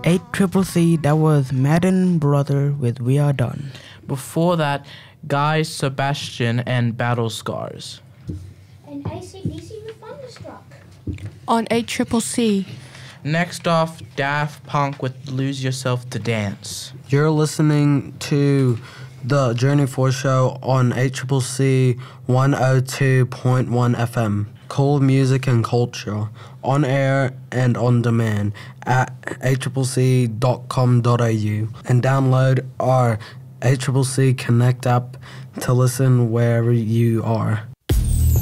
8CCC, that was Madden Brother with We Are Done. Before that, Guy Sebastian and Battle Scars. And AC/DC with Thunderstruck. On 8CCC. Next off, Daft Punk with Lose Yourself to Dance. You're listening to the Journey 4 show on 8CCC 102.1 FM. Cool music and culture, on air and on demand at 8CCC.com.au, and download our 8CCC Connect app to listen wherever you are.